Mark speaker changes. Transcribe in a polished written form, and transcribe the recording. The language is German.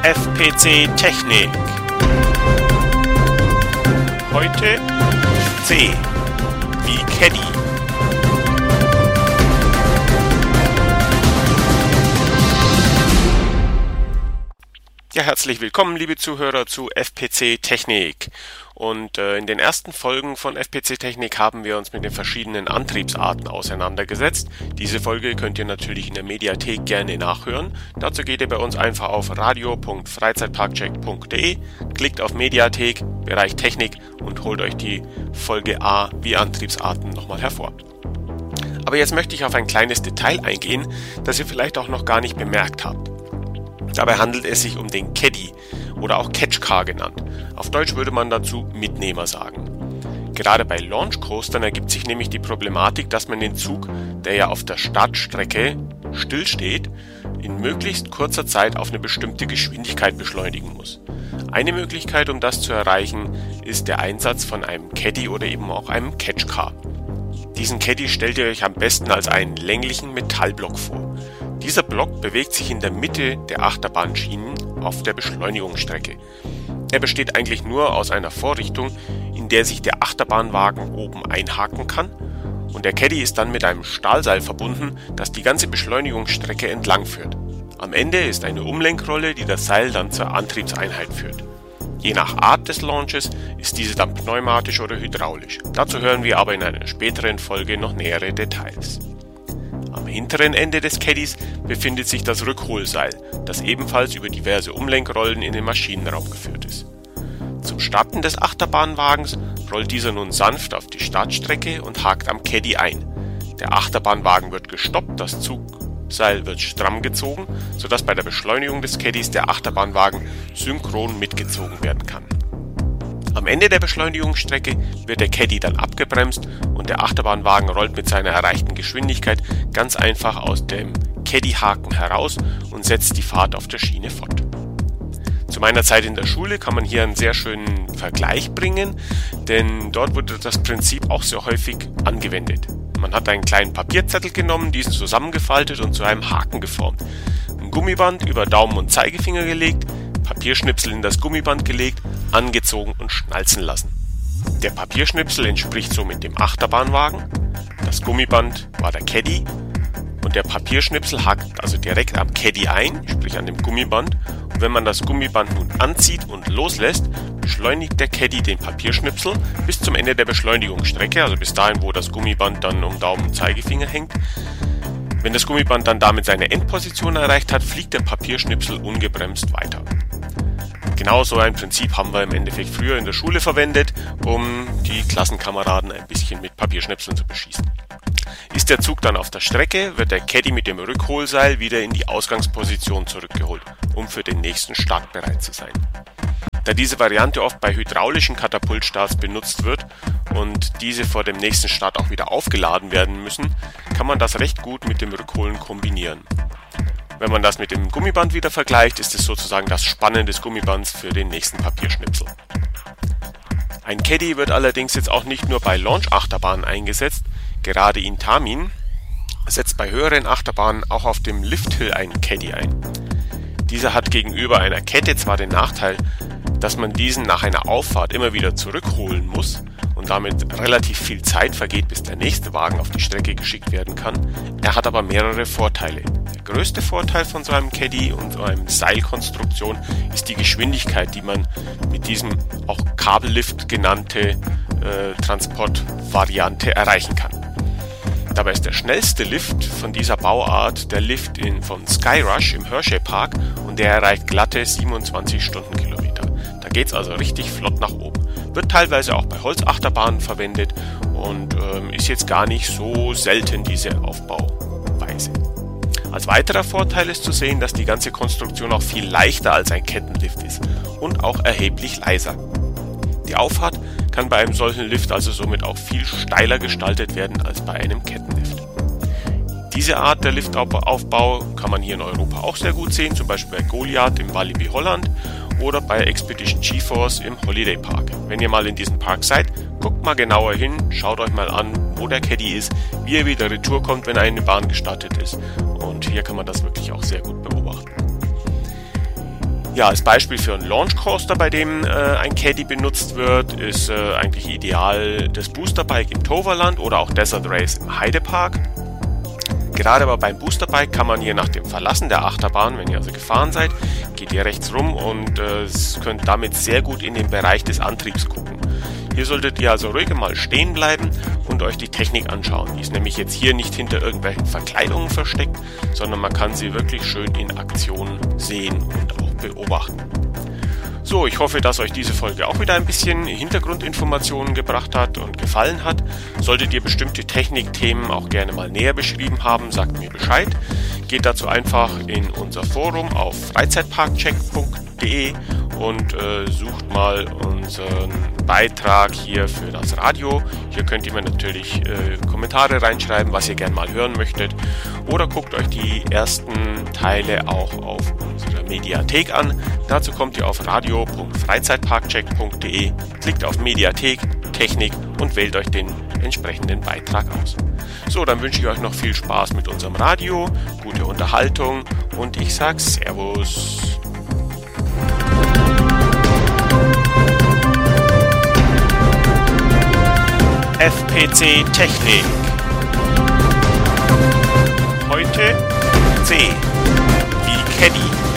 Speaker 1: FPC Technik. Heute C wie Caddy. Ja, herzlich willkommen, liebe Zuhörer, zu FPC Technik. Und in den ersten Folgen von FPC Technik haben wir uns mit den verschiedenen Antriebsarten auseinandergesetzt. Diese Folge könnt ihr natürlich in der Mediathek gerne nachhören. Dazu geht ihr bei uns einfach auf radio.freizeitparkcheck.de, klickt auf Mediathek, Bereich Technik und holt euch die Folge A wie Antriebsarten nochmal hervor. Aber jetzt möchte ich auf ein kleines Detail eingehen, das ihr vielleicht auch noch gar nicht bemerkt habt. Dabei handelt es sich um den Caddy oder auch Catch Car genannt. Auf Deutsch würde man dazu Mitnehmer sagen. Gerade bei Launch Coastern ergibt sich nämlich die Problematik, dass man den Zug, der ja auf der Startstrecke stillsteht, in möglichst kurzer Zeit auf eine bestimmte Geschwindigkeit beschleunigen muss. Eine Möglichkeit, um das zu erreichen, ist der Einsatz von einem Caddy oder eben auch einem Catch Car. Diesen Caddy stellt ihr euch am besten als einen länglichen Metallblock vor. Dieser Block bewegt sich in der Mitte der Achterbahnschienen auf der Beschleunigungsstrecke. Er besteht eigentlich nur aus einer Vorrichtung, in der sich der Achterbahnwagen oben einhaken kann, und der Caddy ist dann mit einem Stahlseil verbunden, das die ganze Beschleunigungsstrecke entlang führt. Am Ende ist eine Umlenkrolle, die das Seil dann zur Antriebseinheit führt. Je nach Art des Launches ist diese dann pneumatisch oder hydraulisch. Dazu hören wir aber in einer späteren Folge noch nähere Details. Am hinteren Ende des Caddys befindet sich das Rückholseil, das ebenfalls über diverse Umlenkrollen in den Maschinenraum geführt ist. Zum Starten des Achterbahnwagens rollt dieser nun sanft auf die Startstrecke und hakt am Caddy ein. Der Achterbahnwagen wird gestoppt, das Zugseil wird stramm gezogen, sodass bei der Beschleunigung des Caddys der Achterbahnwagen synchron mitgezogen werden kann. Am Ende der Beschleunigungsstrecke wird der Caddy dann abgebremst und der Achterbahnwagen rollt mit seiner erreichten Geschwindigkeit ganz einfach aus dem Caddyhaken heraus und setzt die Fahrt auf der Schiene fort. Zu meiner Zeit in der Schule kann man hier einen sehr schönen Vergleich bringen, denn dort wurde das Prinzip auch sehr häufig angewendet. Man hat einen kleinen Papierzettel genommen, diesen zusammengefaltet und zu einem Haken geformt, ein Gummiband über Daumen und Zeigefinger gelegt, Papierschnipsel in das Gummiband gelegt, angezogen und schnalzen lassen. Der Papierschnipsel entspricht somit dem Achterbahnwagen, das Gummiband war der Caddy und der Papierschnipsel hakt also direkt am Caddy ein, sprich an dem Gummiband, und wenn man das Gummiband nun anzieht und loslässt, beschleunigt der Caddy den Papierschnipsel bis zum Ende der Beschleunigungsstrecke, also bis dahin, wo das Gummiband dann um Daumen und Zeigefinger hängt. Wenn das Gummiband dann damit seine Endposition erreicht hat, fliegt der Papierschnipsel ungebremst weiter. Genau so ein Prinzip haben wir im Endeffekt früher in der Schule verwendet, um die Klassenkameraden ein bisschen mit Papierschnipseln zu beschießen. Ist der Zug dann auf der Strecke, wird der Caddy mit dem Rückholseil wieder in die Ausgangsposition zurückgeholt, um für den nächsten Start bereit zu sein. Da diese Variante oft bei hydraulischen Katapultstarts benutzt wird und diese vor dem nächsten Start auch wieder aufgeladen werden müssen, kann man das recht gut mit dem Rückholen kombinieren. Wenn man das mit dem Gummiband wieder vergleicht, ist es sozusagen das Spannen des Gummibands für den nächsten Papierschnipsel. Ein Caddy wird allerdings jetzt auch nicht nur bei Launch-Achterbahnen eingesetzt, gerade Intamin setzt bei höheren Achterbahnen auch auf dem Lifthill einen Caddy ein. Dieser hat gegenüber einer Kette zwar den Nachteil, dass man diesen nach einer Auffahrt immer wieder zurückholen muss und damit relativ viel Zeit vergeht, bis der nächste Wagen auf die Strecke geschickt werden kann. Er hat aber mehrere Vorteile. Der größte Vorteil von so einem Caddy und so einem Seilkonstruktion ist die Geschwindigkeit, die man mit diesem auch Kabellift genannte Transportvariante erreichen kann. Dabei ist der schnellste Lift von dieser Bauart der Lift von Skyrush im Hershey Park und der erreicht glatte 27 Stundenkilometer. Da geht's also richtig flott nach oben. Wird teilweise auch bei Holzachterbahnen verwendet und ist jetzt gar nicht so selten, diese Aufbauweise. Als weiterer Vorteil ist zu sehen, dass die ganze Konstruktion auch viel leichter als ein Kettenlift ist und auch erheblich leiser. Die Auffahrt kann bei einem solchen Lift also somit auch viel steiler gestaltet werden als bei einem Kettenlift. Diese Art der Liftaufbau kann man hier in Europa auch sehr gut sehen, zum Beispiel bei Goliath im Walibi Holland oder bei Expedition GeForce im Holiday Park. Wenn ihr mal in diesem Park seid, guckt mal genauer hin, schaut euch mal an, wo der Caddy ist, wie er wieder retour kommt, wenn eine Bahn gestartet ist. Und hier kann man das wirklich auch sehr gut beobachten. Ja, als Beispiel für einen Launch Coaster, bei dem ein Caddy benutzt wird, ist eigentlich ideal das Boosterbike im Toverland oder auch Desert Race im Heidepark. Gerade aber beim Boosterbike kann man hier nach dem Verlassen der Achterbahn, wenn ihr also gefahren seid, geht ihr rechts rum und könnt damit sehr gut in den Bereich des Antriebs gucken. Hier solltet ihr also ruhig mal stehen bleiben und euch die Technik anschauen. Die ist nämlich jetzt hier nicht hinter irgendwelchen Verkleidungen versteckt, sondern man kann sie wirklich schön in Aktion sehen und auch beobachten. So, ich hoffe, dass euch diese Folge auch wieder ein bisschen Hintergrundinformationen gebracht hat und gefallen hat. Solltet ihr bestimmte Technikthemen auch gerne mal näher beschrieben haben, sagt mir Bescheid. Geht dazu einfach in unser Forum auf freizeitparkcheck.de und sucht mal unseren Beitrag hier für das Radio. Hier könnt ihr mir natürlich Kommentare reinschreiben, was ihr gerne mal hören möchtet. Oder guckt euch die ersten Teile auch auf unserer Mediathek an. Dazu kommt ihr auf radio.freizeitparkcheck.de, klickt auf Mediathek, Technik und wählt euch den entsprechenden Beitrag aus. So, dann wünsche ich euch noch viel Spaß mit unserem Radio, gute Unterhaltung und ich sage Servus. FPC Technik. Heute C wie Caddy.